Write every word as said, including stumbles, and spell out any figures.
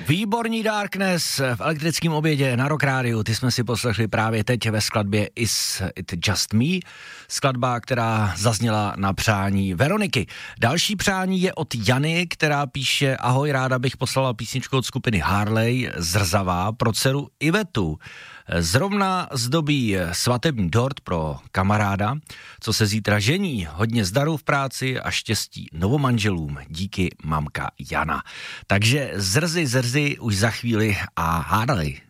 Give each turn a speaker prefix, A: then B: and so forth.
A: Výborný Darkness v elektrickém obědě na Rock Rádiu. Ty jsme si poslechli právě teď ve skladbě Is It Just Me, skladba, která zazněla na přání Veroniky. Další přání je od Jany, která píše: ahoj, ráda bych poslala písničku od skupiny Harley Zrzavá pro dceru Ivetu. Zrovna zdobí svatební dort pro kamaráda, co se zítra žení. Hodně zdaru v práci a štěstí novomanželům. Díky, mamka Jana. Takže zrzy, zrzy už za chvíli a Harley.